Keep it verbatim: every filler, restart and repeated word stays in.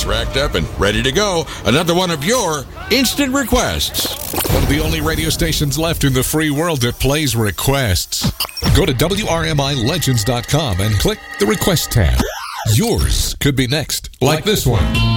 It's racked up and ready to go. Another one of your instant requests. One of the only radio stations left in the free world that plays requests. Go to W R M I Legends dot com and click the Request tab. Yours could be next, like this one.